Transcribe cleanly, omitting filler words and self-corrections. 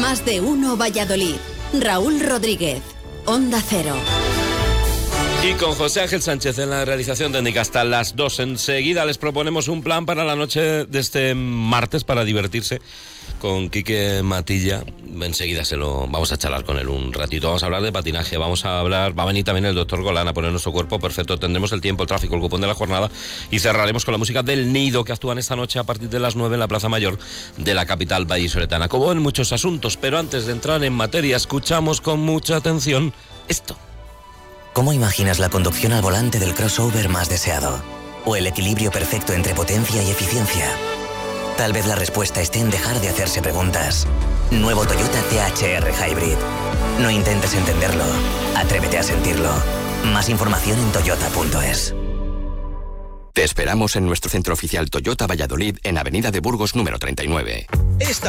Más de uno Valladolid. Raúl Rodríguez, Onda Cero. Y con José Ángel Sánchez en la realización técnica hasta las 2. Enseguida les proponemos un plan para la noche de este martes para divertirse con Quique Matilla. Enseguida vamos a charlar con él un ratito. Vamos a hablar de patinaje, va a venir también el doctor Golán a poner nuestro cuerpo perfecto. Tendremos el tiempo, el tráfico, el cupón de la jornada y cerraremos con la música del Nido, que actúan esta noche a partir de las 9 en la Plaza Mayor de la capital vallisoletana. Como en muchos asuntos, pero antes de entrar en materia, escuchamos con mucha atención esto. ¿Cómo imaginas la conducción al volante del crossover más deseado? ¿O el equilibrio perfecto entre potencia y eficiencia? Tal vez la respuesta esté en dejar de hacerse preguntas. Nuevo Toyota THR Hybrid. No intentes entenderlo, atrévete a sentirlo. Más información en toyota.es. Te esperamos en nuestro centro oficial Toyota Valladolid en Avenida de Burgos número 39.